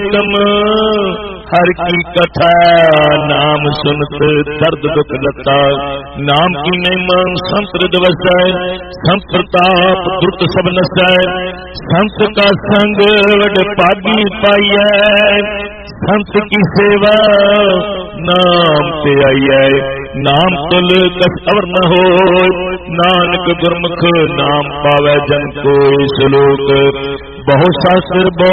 उत्तम हर की कथा, नाम सुनत दर्द दुख लता। नाम की महिमा संत हृद वसै, संत प्रताप दुर्त सब नसै। संत का संग वड भागी पाइयै, संत की सेवा नाम ते आइयै। नाम तुल कस अवर न होय, नानक गुरमुख नाम पावै जन कोय। श्लोक बहु शास्त्र